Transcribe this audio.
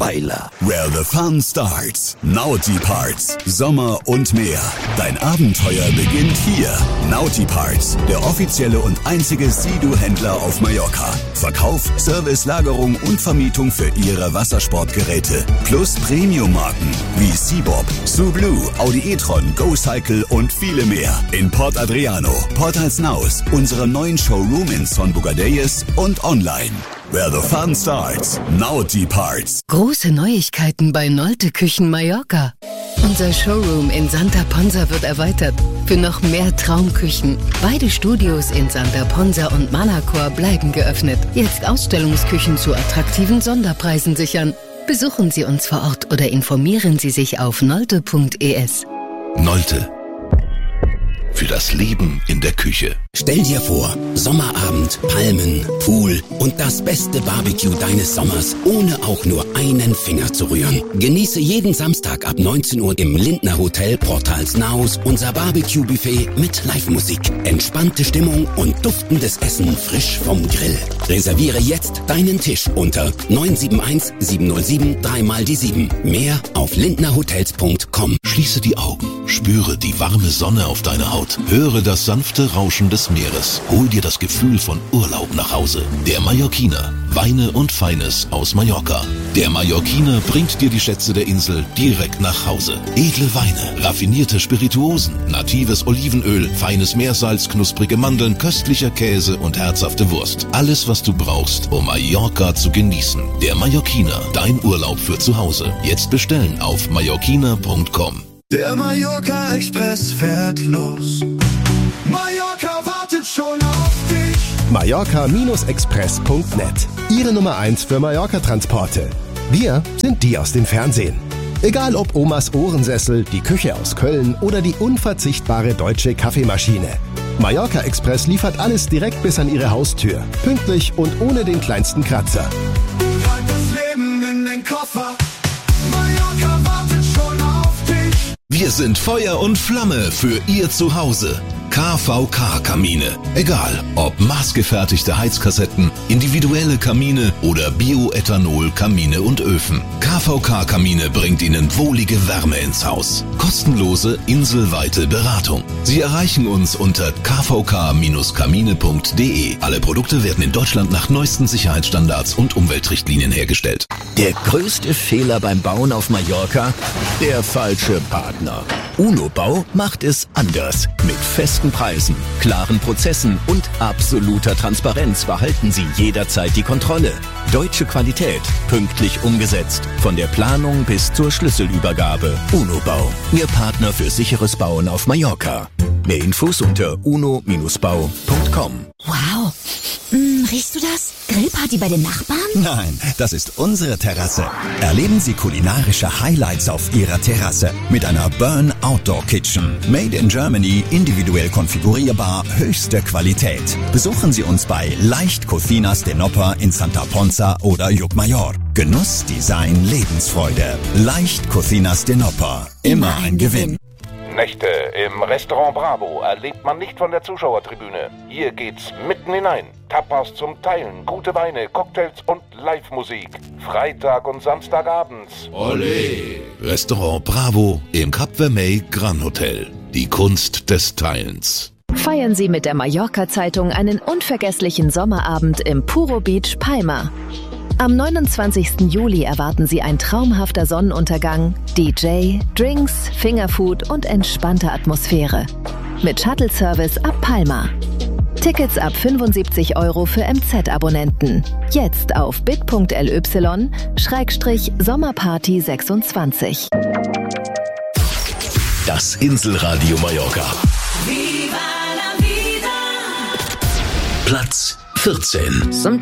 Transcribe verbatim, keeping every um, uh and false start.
Weiler. Where the fun starts. Naughty Parts. Sommer und mehr. Dein Abenteuer beginnt hier. Naughty Parts, der offizielle und einzige Sea-Doo-Händler auf Mallorca. Verkauf, Service, Lagerung und Vermietung für Ihre Wassersportgeräte. Plus Premium-Marken wie Seabob, Sublue, Audi e-tron, GoCycle und viele mehr. In Port Adriano, Port Alsnaus, unserem neuen Showroom in Son Bugadeyes und online. Where the fun starts. Naughty Parts. Große Neuigkeiten bei Nolte Küchen Mallorca. Unser Showroom in Santa Ponsa wird erweitert für noch mehr Traumküchen. Beide Studios in Santa Ponsa und Manacor bleiben geöffnet. Jetzt Ausstellungsküchen zu attraktiven Sonderpreisen sichern. Besuchen Sie uns vor Ort oder informieren Sie sich auf nolte punkt es. Nolte. Für das Leben in der Küche. Stell dir vor, Sommerabend, Palmen, Pool und das beste Barbecue deines Sommers, ohne auch nur einen Finger zu rühren. Genieße jeden Samstag ab neunzehn Uhr im Lindner Hotel Port Alsnaus unser Barbecue-Buffet mit Live-Musik. Entspannte Stimmung und duftendes Essen frisch vom Grill. Reserviere jetzt deinen Tisch unter neun sieben eins sieben null sieben drei mal die sieben. Mehr auf lindnerhotels punkt com. Schließe die Augen, spüre die warme Sonne auf deiner Haut, höre das sanfte Rauschen des Meeres. Hol dir das Gefühl von Urlaub nach Hause. Der Mallorquiner. Weine und Feines aus Mallorca. Der Mallorquiner bringt dir die Schätze der Insel direkt nach Hause. Edle Weine, raffinierte Spirituosen, natives Olivenöl, feines Meersalz, knusprige Mandeln, köstlicher Käse und herzhafte Wurst. Alles, was du brauchst, um Mallorca zu genießen. Der Mallorquiner. Dein Urlaub für zu Hause. Jetzt bestellen auf mallorquiner punkt com. Der Mallorca Express fährt los. Mallorca wartet schon auf dich. Mallorca Express punkt net. Ihre Nummer eins für Mallorca-Transporte. Wir sind die aus dem Fernsehen. Egal ob Omas Ohrensessel, die Küche aus Köln oder die unverzichtbare deutsche Kaffeemaschine. Mallorca Express liefert alles direkt bis an Ihre Haustür. Pünktlich und ohne den kleinsten Kratzer. Pack das Leben in den Koffer. Mallorca wartet schon auf dich. Wir sind Feuer und Flamme für Ihr Zuhause. K V K-Kamine. Egal, ob maßgefertigte Heizkassetten, individuelle Kamine oder Bioethanol-Kamine und Öfen. K V K-Kamine bringt Ihnen wohlige Wärme ins Haus. Kostenlose, inselweite Beratung. Sie erreichen uns unter k v k kamine punkt de. Alle Produkte werden in Deutschland nach neuesten Sicherheitsstandards und Umweltrichtlinien hergestellt. Der größte Fehler beim Bauen auf Mallorca? Der falsche Partner. UNO-Bau macht es anders. Mit festen Preisen, klaren Prozessen und absoluter Transparenz behalten Sie jederzeit die Kontrolle. Deutsche Qualität, pünktlich umgesetzt. Von der Planung bis zur Schlüsselübergabe. UNO-Bau, Ihr Partner für sicheres Bauen auf Mallorca. Mehr Infos unter uno Bindestrich bau punkt com. Wow. Mm, riechst du das? Grillparty bei den Nachbarn? Nein, das ist unsere Terrasse. Erleben Sie kulinarische Highlights auf Ihrer Terrasse mit einer Burn Outdoor Kitchen. Made in Germany, individuell konfigurierbar, höchste Qualität. Besuchen Sie uns bei Leicht Cocinas de Noppar in Santa Ponsa oder Llucmajor. Genuss, Design, Lebensfreude. Leicht Cocinas de Noppar. Immer ein Gewinn. Nächte im Restaurant Bravo erlebt man nicht von der Zuschauertribüne. Hier geht's mitten hinein. Tapas zum Teilen, gute Weine, Cocktails und Live-Musik. Freitag und Samstagabends. Olé! Restaurant Bravo im Cap Vermey Gran Hotel. Die Kunst des Teilens. Feiern Sie mit der Mallorca-Zeitung einen unvergesslichen Sommerabend im Puro Beach Palma. Am neunundzwanzigsten Juli erwarten Sie ein traumhafter Sonnenuntergang, D J, Drinks, Fingerfood und entspannte Atmosphäre. Mit Shuttle-Service ab Palma. Tickets ab fünfundsiebzig Euro für M Z-Abonnenten. Jetzt auf bit punkt ly Schrägstrich Sommerparty sechsundzwanzig. Das Inselradio Mallorca. Viva la vida. Platz vierzehn.